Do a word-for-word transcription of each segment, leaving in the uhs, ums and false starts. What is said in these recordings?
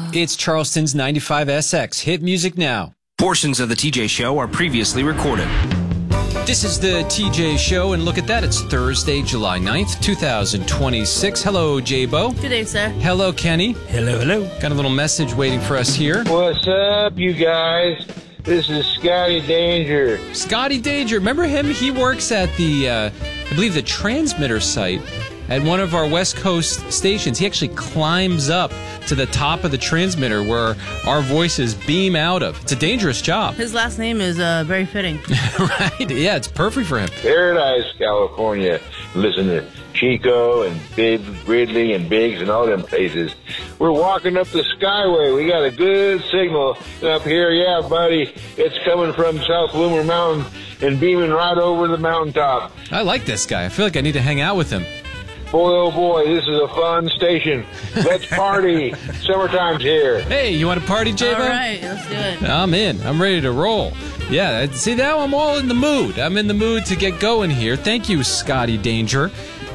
It's Charleston's ninety-five S X. Hit music now. Portions of the T J Show are previously recorded. This is the T J Show, and look at that. It's Thursday, July ninth, twenty twenty-six. Hello, J-Bo. Good day, sir. Hello, Kenny. Hello, hello. Got a little message waiting for us here. What's up, you guys? This is Scotty Danger. Scotty Danger. Remember him? He works at the, uh, I believe, the transmitter site at one of our West Coast stations. He actually climbs up to the top of the transmitter where our voices beam out of. It's a dangerous job. His last name is uh, very fitting. Right? Yeah, it's perfect for him. Paradise, California. Listen to Chico and Big Ridley and Biggs and all them places. We're walking up the Skyway. We got a good signal up here. Yeah, buddy, it's coming from South Bloomer Mountain and beaming right over the mountaintop. I like this guy. I feel like I need to hang out with him. Boy, oh boy, this is a fun station. Let's party. Summertime's here. Hey, you want to party, J-Bo? All right, let's do it. I'm in. I'm ready to roll. Yeah, see, now I'm all in the mood. I'm in the mood to get going here. Thank you, Scotty Danger.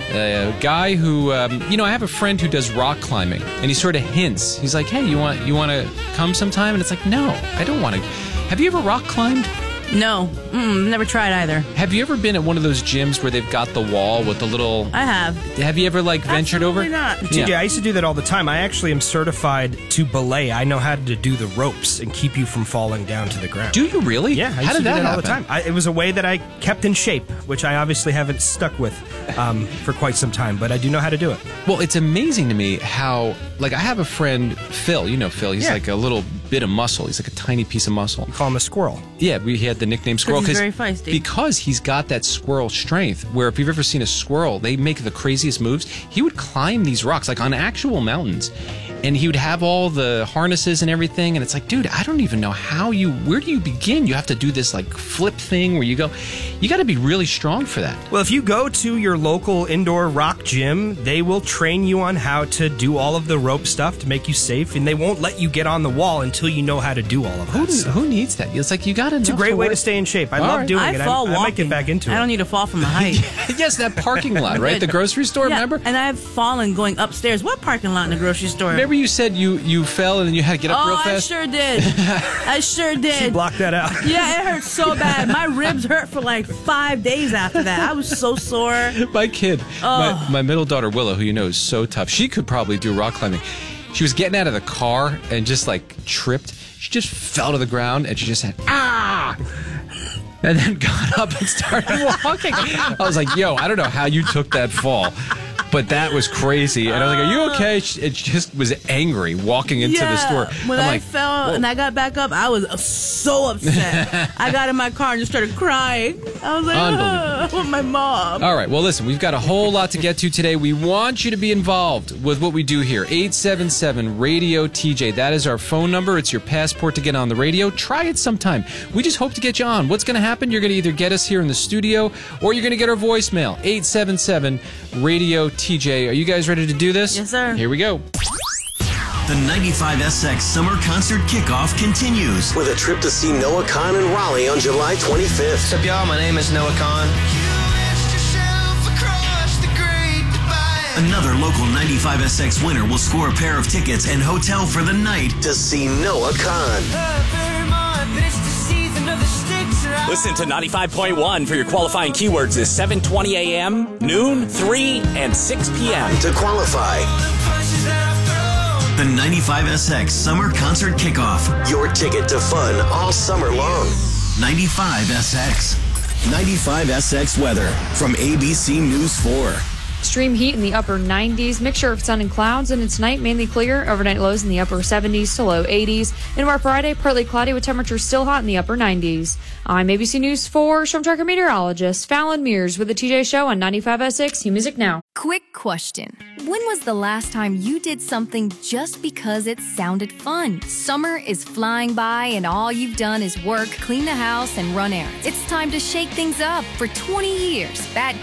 A guy who, um, you know, I have a friend who does rock climbing, and he sort of hints. He's like, hey, you want you want to come sometime? And it's like, no, I don't want to. Have you ever rock climbed? No, mm, never tried either. Have you ever been at one of those gyms where they've got the wall with the little... I have. Have you ever, like, ventured Absolutely over? not. T J, Yeah. I used to do that all the time. I actually am certified to belay. I know how to do the ropes and keep you from falling down to the ground. Do you really? Yeah, I used How to did do that, that, all happen? the time. I, it was a way that I kept in shape, which I obviously haven't stuck with um, for quite some time, but I do know how to do it. Well, it's amazing to me how, like, I have a friend, Phil. You know Phil. He's Yeah. like a little bit of muscle. He's like a tiny piece of muscle. Call him a squirrel. Yeah, we had the nickname Squirrel he's very feisty. because he's got that squirrel strength. Where if you've ever seen a squirrel, they make the craziest moves. He would climb these rocks, like on actual mountains, and he would have all the harnesses and everything. And it's like, dude, I don't even know how you. Where do you begin? You have to do this like flip thing where you go. You got to be really strong for that. Well, if you go to your local indoor rock gym, they will train you on how to do all of the rope stuff to make you safe, and they won't let you get on the wall until you know how to do all of that Who, stuff. who needs that? It's like you got to. It's a great way to stay in shape. I All love right. doing I it. fall I, walking. I might get back into it. I don't need to fall from a height. Yes, that parking lot, right? The grocery store, Yeah, remember? and I've fallen going upstairs. What parking lot in the grocery store? Remember you said you, you fell and then you had to get up oh, real I fast? sure did. I sure did. Block that out. Yeah, it hurt so bad. My ribs hurt for like five days after that. I was so sore. My kid, Oh. my, my middle daughter, Willow, who you know is so tough, she could probably do rock climbing. She was getting out of the car and just like tripped. She just fell to the ground and she just said, ah! And then got up and started walking. I was like, yo, I don't know how you took that fall, but that was crazy. And I was like, are you okay? She, it just was angry walking into yeah. the store. When I'm I like, fell whoa. and I got back up, I was so upset. I got in my car and just started crying. I was like, oh, with my mom. All right, well, listen, we've got a whole lot to get to today. We want you to be involved with what we do here. eight seven seven radio T J. That is our phone number. It's your passport to get on the radio. Try it sometime. We just hope to get you on. What's going to happen? You're going to either get us here in the studio or you're going to get our voicemail. eight seven seven radio T J. Are you guys ready to do this? Yes, sir. Here we go. The ninety-five S X Summer Concert Kickoff continues with a trip to see Noah Kahan in Raleigh on July twenty-fifth. What's up, y'all? My name is Noah Kahan. Another local ninety-five S X winner will score a pair of tickets and hotel for the night to see Noah Kahan. Listen to ninety-five point one for your qualifying keywords is seven twenty a.m., noon, three, and six p.m. To qualify, the ninety-five S X Summer Concert Kickoff. Your ticket to fun all summer long. ninety-five S X. ninety-five S X weather from A B C News four. Extreme heat in the upper nineties, mixture of sun and clouds, and it's tonight mainly clear. Overnight lows in the upper seventies to low eighties. And our Friday, partly cloudy with temperatures still hot in the upper nineties. I'm A B C News four Storm Tracker meteorologist Fallon Mears with the T J Show on ninety-five S X. New music now. Quick question. When was the last time you did something just because it sounded fun? Summer is flying by and all you've done is work, clean the house, and run errands. It's time to shake things up. For twenty years, Bad